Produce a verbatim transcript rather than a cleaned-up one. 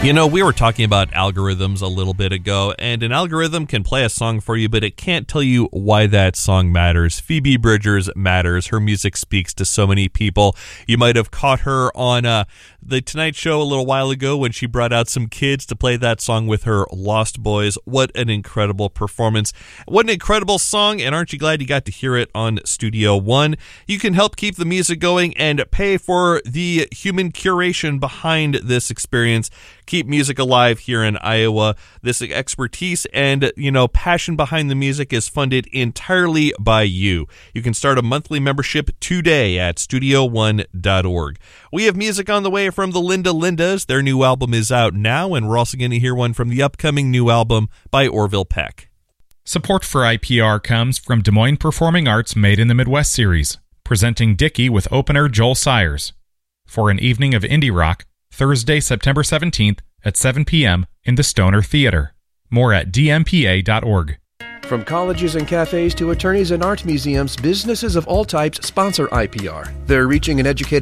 You know, we were talking about algorithms a little bit ago, and an algorithm can play a song for you, but it can't tell you why that song matters. Phoebe Bridgers matters. Her music speaks to so many people. You might have caught her on uh, The Tonight Show a little while ago when she brought out some kids to play that song with her Lost Boys. What an incredible performance. What an incredible song, and aren't you glad you got to hear it on Studio One? You can help keep the music going and pay for the human curation behind this experience. Keep music alive here in Iowa. This expertise and, you know, passion behind the music is funded entirely by you. You can start a monthly membership today at studio one dot org. We have music on the way from the Linda Lindas. Their new album is out now, and we're also going to hear one from the upcoming new album by Orville Peck. Support for I P R comes from Des Moines Performing Arts Made in the Midwest series, presenting Dickie with opener Joel Sayers for an evening of indie rock, Thursday, September seventeenth at seven p.m. in the Stoner Theater. More at d m p a dot org. From colleges and cafes to attorneys and art museums, businesses of all types sponsor I P R. They're reaching an educated